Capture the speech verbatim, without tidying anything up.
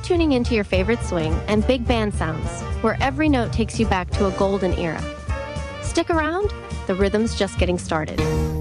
tuning into your favorite swing and big band sounds, where every note takes you back to a golden era. Stick around, the rhythm's just getting started.